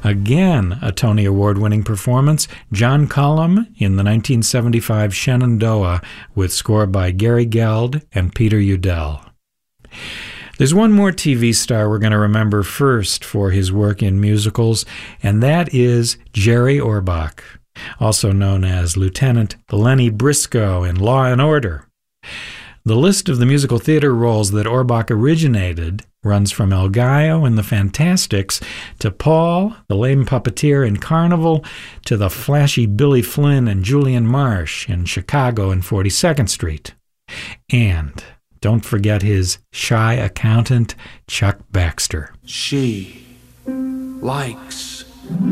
Again, a Tony Award-winning performance, John Cullum in the 1975 Shenandoah, with score by Gary Geld and Peter Udell. There's one more TV star we're going to remember first for his work in musicals, and that is Jerry Orbach, also known as Lieutenant Lenny Briscoe in Law and Order. The list of the musical theater roles that Orbach originated runs from El Gallo in The Fantastics to Paul, the lame puppeteer in Carnival, to the flashy Billy Flynn and Julian Marsh in Chicago and 42nd Street. And don't forget his shy accountant, Chuck Baxter. She likes